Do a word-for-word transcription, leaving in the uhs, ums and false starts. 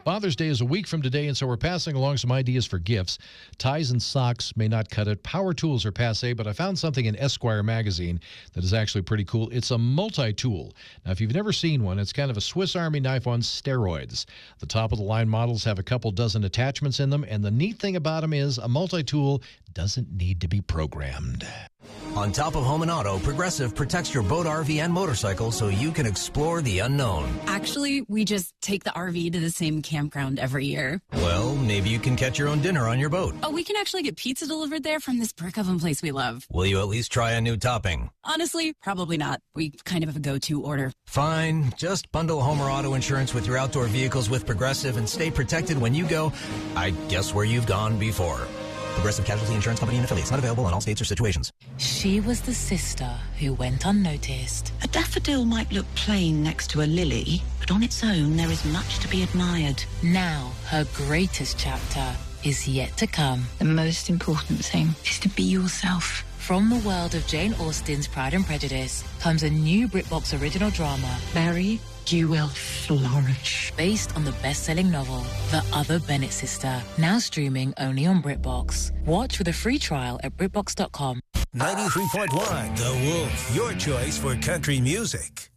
Father's Day is a week from today, and so we're passing along some ideas for gifts. Ties and socks may not cut it. Power tools are passé, but I found something in Esquire magazine that is actually pretty cool. It's a multi-tool. Now, if you've never seen one, it's kind of a Swiss Army knife on steroids. The top-of-the-line models have a couple dozen attachments in them, and the neat thing about them is a multi-tool doesn't need to be programmed. On top of home and auto, Progressive protects your boat, R V, and motorcycle so you can explore the unknown. Actually, we just take the R V to the same campground every year. Well, maybe you can catch your own dinner on your boat. Oh, we can actually get pizza delivered there from this brick oven place we love. Will you at least try a new topping? Honestly, probably not. We kind of have a go-to order. Fine. Just bundle home or auto insurance with your outdoor vehicles with Progressive and stay protected when you go, I guess, where you've gone before. Progressive Casualty Insurance Company and affiliates. Not available in all states or situations. She was the sister who went unnoticed. A daffodil might look plain next to a lily, but on its own there is much to be admired. Now her greatest chapter is yet to come. The most important thing is to be yourself. From the world of Jane Austen's Pride and Prejudice comes a new BritBox original drama, Mary, you will flourish. Based on the best-selling novel, The Other Bennett Sister, now streaming only on BritBox. Watch with a free trial at BritBox dot com. ninety-three point one The Wolf, your choice for country music.